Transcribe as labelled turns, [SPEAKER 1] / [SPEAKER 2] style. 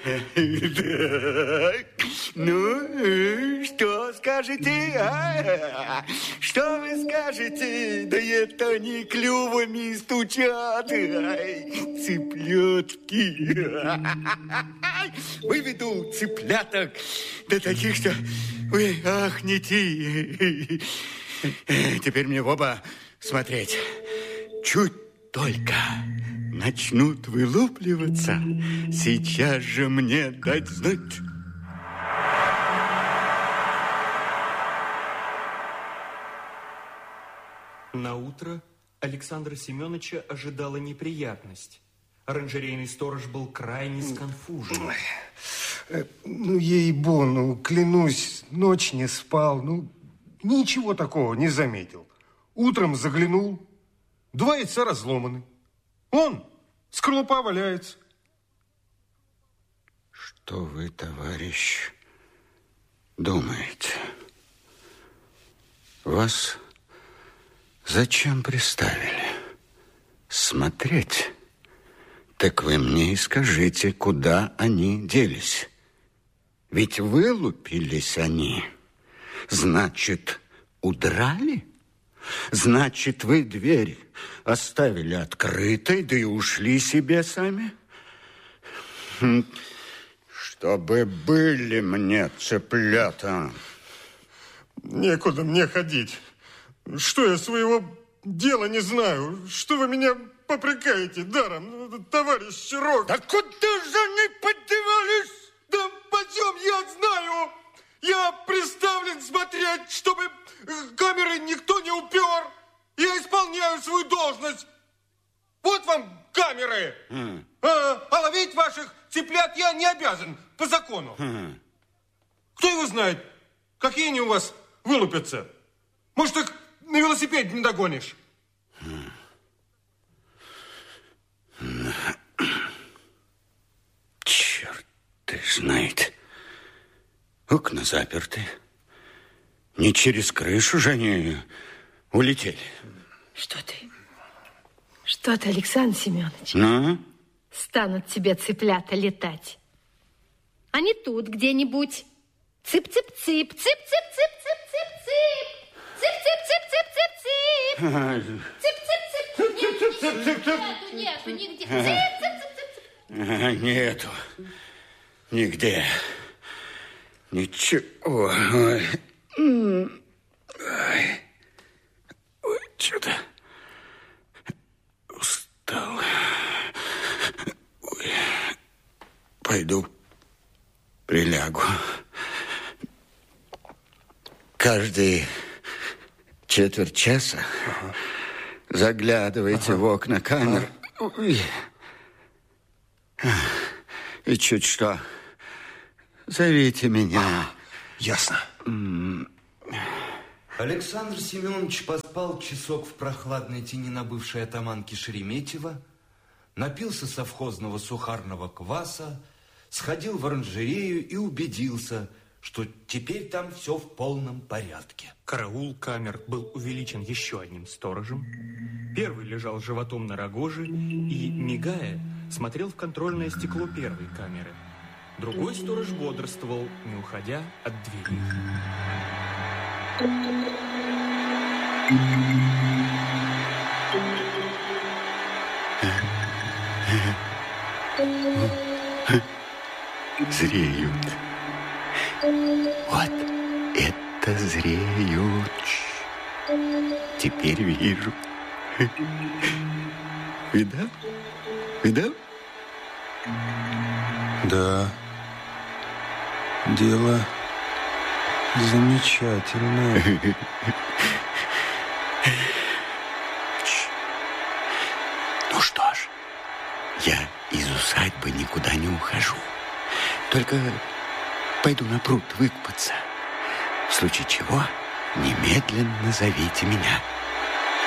[SPEAKER 1] Да. Ну, что скажете, а? Что вы скажете? Да это они клювами стучат. Ай, цыплятки. Выведу цыпляток до таких, что вы ахнете. Теперь мне в оба смотреть. Чуть только начнут вылупливаться, сейчас же мне дать знать.
[SPEAKER 2] Наутро Александра Семеновича ожидала неприятность. Оранжерейный сторож был крайне сконфужен.
[SPEAKER 3] Ну, ей-богу, клянусь, ночь не спал. Ничего такого не заметил. Утром заглянул, 2 яйца разломаны. Он, скорлупа валяется.
[SPEAKER 1] Что вы, товарищ, думаете? Вас зачем приставили? Смотреть? Так вы мне и скажите, куда они делись. Ведь вылупились они. Значит, удрали? Значит, вы дверь оставили открытой, да и ушли себе сами? Чтобы были мне цыплята.
[SPEAKER 3] Некуда мне ходить. Что я своего дела не знаю? Что вы меня попрекаете даром, товарищ Чирок?
[SPEAKER 1] Да куда же они подевались?
[SPEAKER 3] Да почем я знаю? Я приставлен смотреть, чтобы камеры никто не упер. Я исполняю свою должность. Вот вам камеры. А ловить ваших цыплят я не обязан по закону. Кто его знает, какие они у вас вылупятся? Может, их на велосипеде не догонишь?
[SPEAKER 1] Черт ты знает. Окна заперты. Не через крышу же они улетели.
[SPEAKER 4] Что ты, Александр Семенович?
[SPEAKER 1] Ну?
[SPEAKER 4] Станут тебе цыплята летать. А не тут где-нибудь. Цып-цып-цып, цып-цып-цып-цып-цып-цып. Цып-цып-цып-цып-цып-цып. Цып-цып-цып. Нету нигде. Цып-цып-цып-цып.
[SPEAKER 1] Нету. Нигде. Ничего. Ой, что-то устал. Ой. Пойду прилягу. Каждые четверть часа заглядывайте в окна камер. И чуть что, зовите меня.
[SPEAKER 3] Ясно.
[SPEAKER 2] Александр Семенович поспал часок в прохладной тени на бывшей атаманке Шереметьево, напился совхозного сухарного кваса, сходил в оранжерею и убедился, что теперь там все в полном порядке. Караул камер был увеличен еще одним сторожем. Первый лежал животом на рогоже и, мигая, смотрел в контрольное стекло первой камеры. Другой сторож бодрствовал, не уходя от двери.
[SPEAKER 1] Зреют. Вот это зреют. Теперь вижу. Видал? Видал?
[SPEAKER 3] Да. Дело замечательное.
[SPEAKER 1] Ну что ж, я из усадьбы никуда не ухожу. Только пойду на пруд выкупаться. В случае чего немедленно зовите меня.